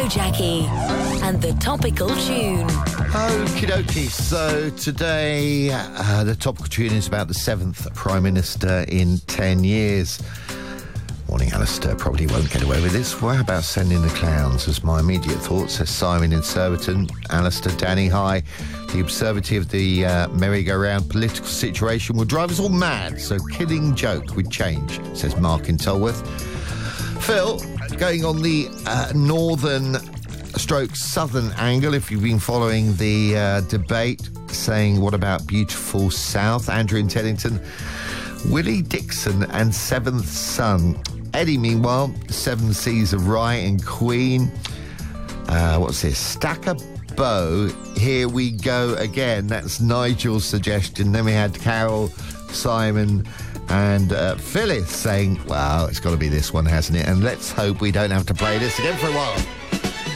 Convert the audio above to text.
Jackie and the topical tune. Okie dokie. So today, the topical tune is about the 7th Prime Minister in 10 years. Morning, Alistair. Probably won't get away with this. Well, how about sending the clowns? As my immediate thought, says Simon in Surbiton. Alistair, Danny, hi. The absurdity of the merry-go-round political situation will drive us all mad, so killing joke with change, says Mark in Tolworth. Phil, going on the northern/southern angle, if you've been following the debate, saying, what about beautiful South? Andrew in Teddington. Willie Dixon and Seventh Son. Eddie, meanwhile, Seven Seas of Rye and Queen. What's this? Stacker Bow. Here we go again. That's Nigel's suggestion. Then we had Carol, Simon and Phyllis saying, well, it's got to be this one, hasn't it? And let's hope we don't have to play this again for a while.